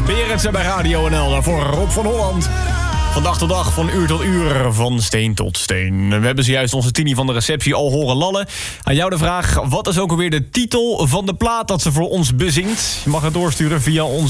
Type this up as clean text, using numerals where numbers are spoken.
Berendsen bij Radio NL. Daarvoor Rob van Holland. Van dag tot dag, van uur tot uur, van steen tot steen. We hebben zojuist onze Tini van de receptie al horen lallen. Aan jou de vraag, wat is ook alweer de titel van de plaat dat ze voor ons bezingt? Je mag het doorsturen via onze